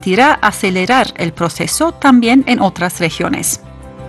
permitirá acelerar el proceso también en otras regiones.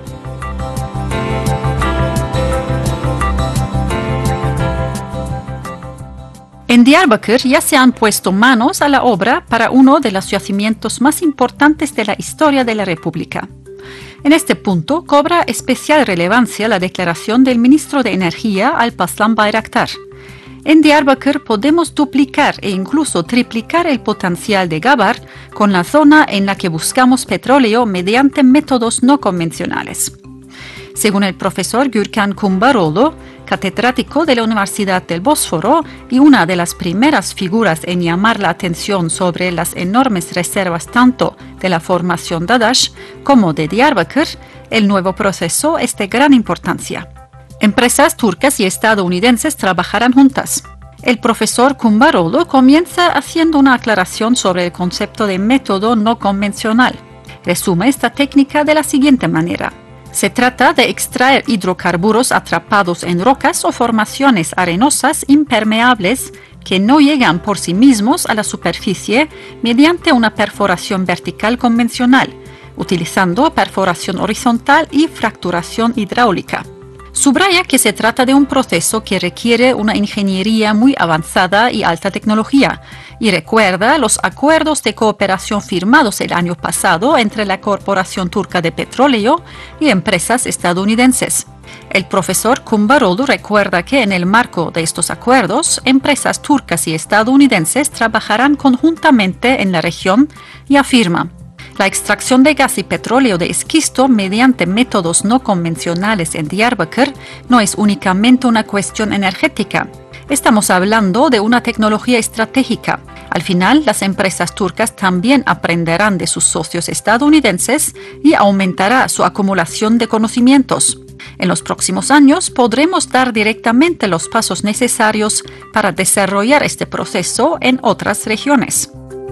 En Diyarbakır ya se han puesto manos a la obra para uno de los yacimientos más importantes de la historia de la República. En este punto cobra especial relevancia la declaración del ministro de Energía, Alparslan Bayraktar. En Diyarbakır podemos duplicar e incluso triplicar el potencial de Gabar con la zona en la que buscamos petróleo mediante métodos no convencionales. Según el profesor Gürkan Kumbaroğlu, catedrático de la Universidad del Bósforo y una de las primeras figuras en llamar la atención sobre las enormes reservas tanto de la formación Dadaş como de Diyarbakır, el nuevo proceso es de gran importancia. Empresas turcas y estadounidenses trabajarán juntas. El profesor Kumbaroğlu comienza haciendo una aclaración sobre el concepto de método no convencional. Resume esta técnica de la siguiente manera. Se trata de extraer hidrocarburos atrapados en rocas o formaciones arenosas impermeables que no llegan por sí mismos a la superficie mediante una perforación vertical convencional, utilizando perforación horizontal y fracturación hidráulica. Subraya que se trata de un proceso que requiere una ingeniería muy avanzada y alta tecnología, y recuerda los acuerdos de cooperación firmados el año pasado entre la Corporación Turca de Petróleo y empresas estadounidenses. El profesor Kumbaroğlu recuerda que en el marco de estos acuerdos, empresas turcas y estadounidenses trabajarán conjuntamente en la región y afirma: la extracción de gas y petróleo de esquisto mediante métodos no convencionales en Diyarbakır no es únicamente una cuestión energética. Estamos hablando de una tecnología estratégica. Al final, las empresas turcas también aprenderán de sus socios estadounidenses y aumentará su acumulación de conocimientos. En los próximos años podremos dar directamente los pasos necesarios para desarrollar este proceso en otras regiones.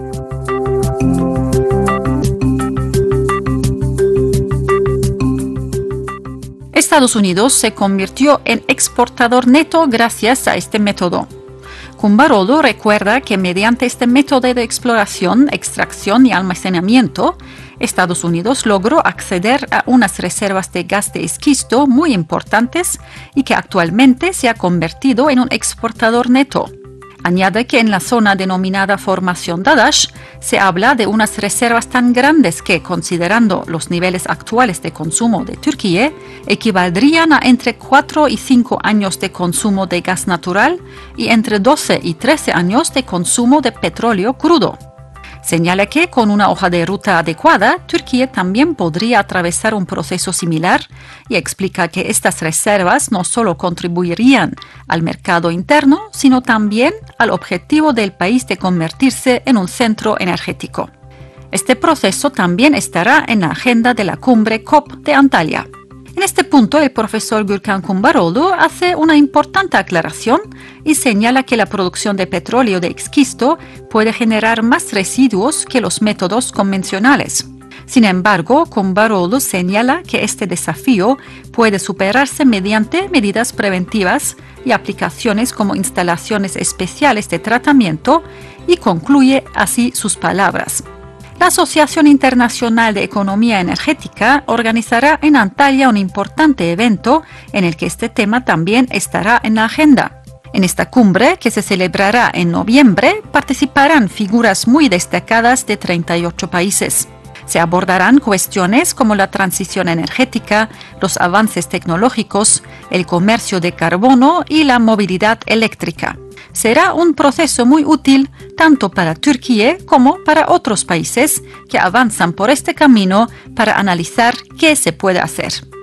Estados Unidos se convirtió en exportador neto gracias a este método. Kumbaroğlu recuerda que mediante este método de exploración, extracción y almacenamiento, Estados Unidos logró acceder a unas reservas de gas de esquisto muy importantes y que actualmente se ha convertido en un exportador neto. Añade que en la zona denominada Formación Dadaş se habla de unas reservas tan grandes que, considerando los niveles actuales de consumo de Turquía, equivaldrían a entre 4 y 5 años de consumo de gas natural y entre 12 y 13 años de consumo de petróleo crudo. Señala que con una hoja de ruta adecuada, Turquía también podría atravesar un proceso similar y explica que estas reservas no solo contribuirían al mercado interno, sino también al objetivo del país de convertirse en un centro energético. Este proceso también estará en la agenda de la cumbre COP de Antalya. En este punto, el profesor Gürkan Kumbaroğlu hace una importante aclaración y señala que la producción de petróleo de esquisto puede generar más residuos que los métodos convencionales. Sin embargo, Kumbaroğlu señala que este desafío puede superarse mediante medidas preventivas y aplicaciones como instalaciones especiales de tratamiento y concluye así sus palabras. La Asociación Internacional de Economía Energética organizará en Antalya un importante evento en el que este tema también estará en la agenda. En esta cumbre, que se celebrará en noviembre, participarán figuras muy destacadas de 38 países. Se abordarán cuestiones como la transición energética, los avances tecnológicos, el comercio de carbono y la movilidad eléctrica. Será un proceso muy útil tanto para Turquía como para otros países que avanzan por este camino para analizar qué se puede hacer.